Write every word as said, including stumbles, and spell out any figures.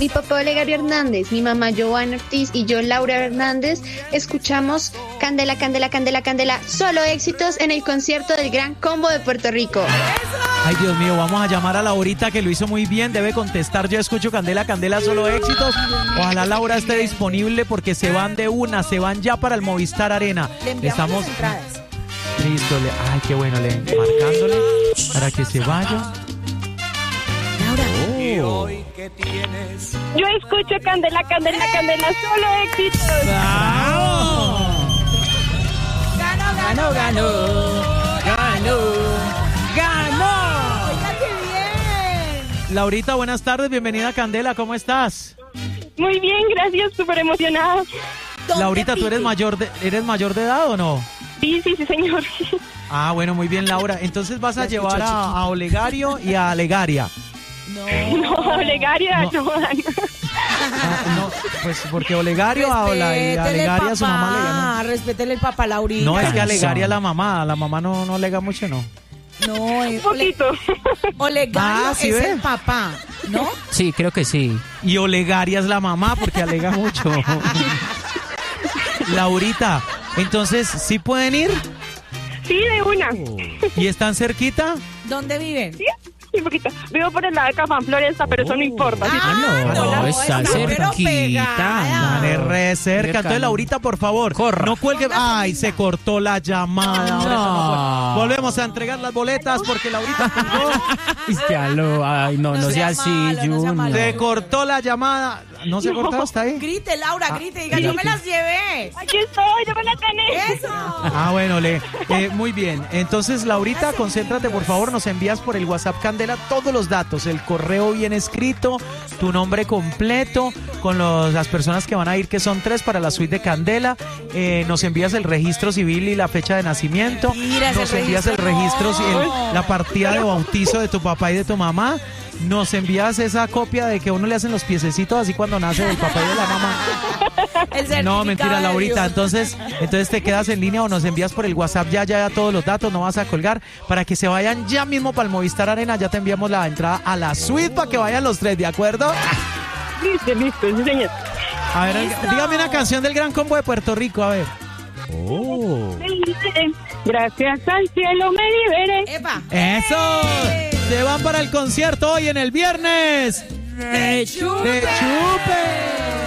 Mi papá Olegario Hernández, mi mamá Giovanna Ortiz y yo Laura Hernández escuchamos Candela, Candela, Candela, Candela, solo éxitos en el concierto del Gran Combo de Puerto Rico. Ay, Dios mío, vamos a llamar a Laurita, que lo hizo muy bien, debe contestar. Yo escucho Candela, Candela, solo éxitos. Ojalá Laura esté disponible porque se van de una, se van ya para el Movistar Arena. Le enviamos Estamos las entradas. listo. Le... Ay, qué bueno, le marcándole para que se vaya. Oh. Yo escucho Candela, Candela, Candela, solo éxitos. ¡Bravo! Ganó, ganó, ganó, ganó, ganó. Oiga, qué bien. Laurita, buenas tardes, bienvenida a Candela, ¿cómo estás? Muy bien, gracias, súper emocionada. Laurita, ¿tú eres mayor de, eres mayor de edad o no? Sí, sí, sí, señor. Ah, bueno, muy bien, Laura. Entonces vas a llevar a, a Olegario y a Alegaria. No, No, Olegaria, No. no. Ah, no, pues porque Olegario a Ola y a Respétele, Alegaria su mamá le ganó. papá. Respétele el papá, Laurita. No, es que Alegaria la mamá, la mamá no, no lega mucho, ¿no? No, es Un poquito. Olegario Ah, ¿sí es ve? el papá, ¿no? Sí, creo que sí. Y Olegaria es la mamá porque alega mucho. Laurita, entonces, ¿sí pueden ir? Sí, de una. ¿Y están cerquita? ¿Dónde viven? Sí, sí, poquito. Vivo por el lado de Cafán Floresta, pero eso no importa. ¿sí? Ah, no, no, está está pero cerquita. pegada. Dale, re cerca. Entonces, Laurita, por favor, Corra. no cuelgue. Ay, se cortó la llamada. Ahora eso no No. puede. Volvemos a entregar las boletas porque Laurita colgó. Ya lo, ay, no, no, No sea sea así, malo, no sea Junior. malo. Se cortó la llamada. ¿No se cortó hasta ahí? Grite, Laura, grite, diga, yo me las llevé. Aquí estoy, yo me la gané. Eso. Ah, bueno, le, eh, muy bien. Entonces, Laurita, concéntrate, por favor. Nos envías por el WhatsApp Candela todos los datos. El correo bien escrito, tu nombre completo, con los, las personas que van a ir, que son tres para la suite de Candela. Eh, nos envías el registro civil y la fecha de nacimiento. Mira ese Nos envías el registro. registro, el- la partida de bautizo de tu papá y de tu mamá. Nos envías esa copia de que a uno le hacen los piececitos así cuando nace el papá y de la mamá. El certificado No, mentira, de Laurita. Dios. Entonces, entonces te quedas en línea o nos envías por el WhatsApp ya, ya, ya todos los datos, no vas a colgar, para que se vayan ya mismo para el Movistar Arena. Ya te enviamos la entrada a la suite para que vayan los tres, ¿de acuerdo? Listo, listo, sí, señor. A ver, ¡Listo! dígame una canción del Gran Combo de Puerto Rico, a ver. Oh. Gracias al cielo me liberé. Epa. ¡Eso! ¡Eh! Se van para el concierto hoy en el viernes. ¡De chupe! ¡De chupe!